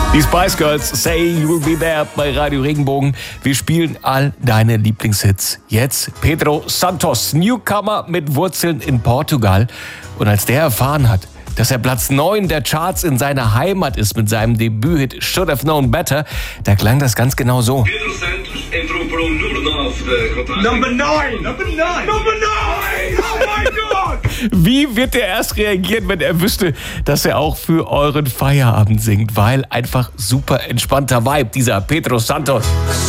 Die Spice Girls, Say You'll Be There bei Radio Regenbogen. Wir spielen all deine Lieblingshits. Jetzt Pedro Santos, Newcomer mit Wurzeln in Portugal. Und als der erfahren hat, dass er Platz 9 der Charts in seiner Heimat ist mit seinem Debüthit Should Have Known Better, da klang das ganz genau so. Pedro Santos entrou para o número 9 da contagem. Number 9! Number 9! Number 9! Oh my God! Wie wird er erst reagieren, wenn er wüsste, dass er auch für euren Feierabend singt? Weil einfach super entspannter Vibe, dieser Pedro Santos.